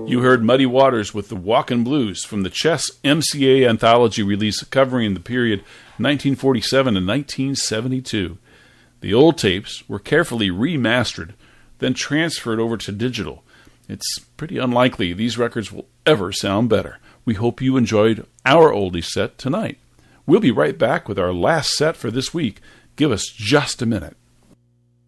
You heard Muddy Waters with the Walkin' Blues from the Chess MCA anthology release covering the period 1947 and 1972. The old tapes were carefully remastered, then transferred over to digital. It's pretty unlikely these records will ever sound better. We hope you enjoyed our oldie set tonight. We'll be right back with our last set for this week. Give us just a minute.